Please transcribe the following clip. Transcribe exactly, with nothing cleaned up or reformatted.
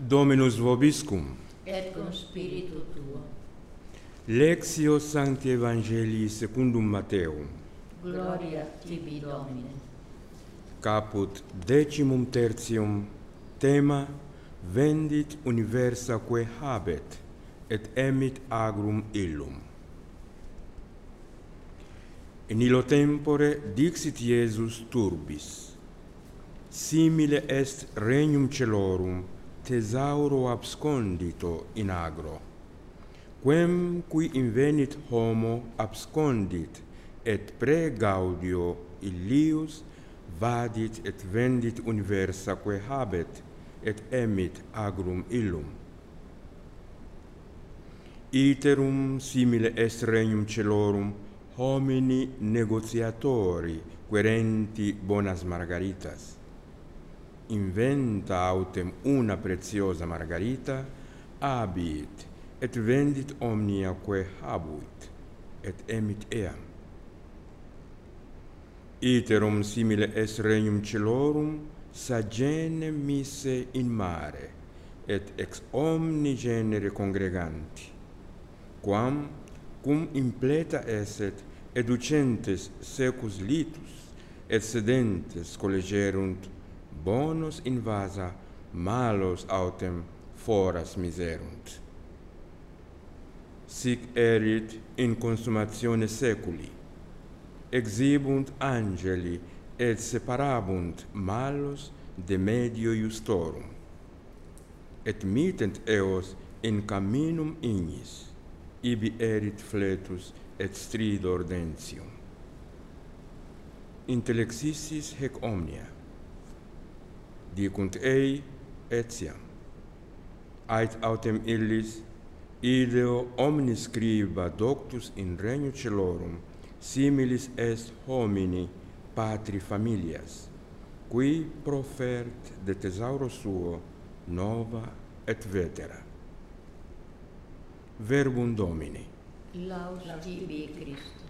Dominus vobiscum. Et cum spiritu tuo. Lectio Sancti Evangelii secundum Matteum. Gloria tibi, Domine. Caput decimum tertium, tema vendit universaque habet, et emit agrum illum. In illo tempore dixit Iesus turbis: simile est regnum celorum thesauro abscondito in agro, quem qui invenit homo abscondit, et pre gaudio illius vadit et vendit universaque habet, et emit agrum illum. Iterum simile est regnum celorum homini negotiatori querenti bonas margaritas. Inventa autem una preziosa margarita, abit, et vendit omnia quae habuit, et emit eam. Iterum simile est regnum celorum sagene mise in mare, et ex omni genere congreganti, quam cum impleta esset educentes secus litus, et sedentes collegerunt bonos in vasa, malos autem foras miserunt. Sic erit in consumatione seculi. Exibunt angeli et separabunt malos de medio iustorum, et mittent eos in caminum ignis, ibi erit fletus et stridor dentium. Intellexissis hec omnia. Dicunt ei etiam. Ait autem illis ideo omnis scriba doctus in regno celorum similis est homini patri familias, qui profert de thesauro suo nova et vetera. Verbum Domini. Laus tibi, Christus.